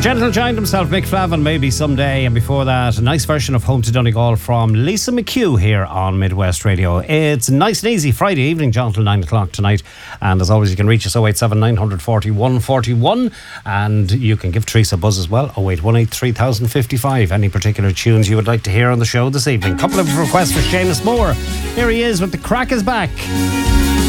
Gentle Giant himself, Mick Flavin, maybe someday. And before that, a nice version of Home to Donegal from Lisa McHugh here on Midwest Radio. It's nice and easy Friday evening, John, till 9 o'clock tonight. And as always, you can reach us 087 940 141. And you can give Teresa a buzz as well, 0818 3055. Any particular tunes you would like to hear on the show this evening. Couple of requests for Seamus Moore. Here he is with The Crack Is Back.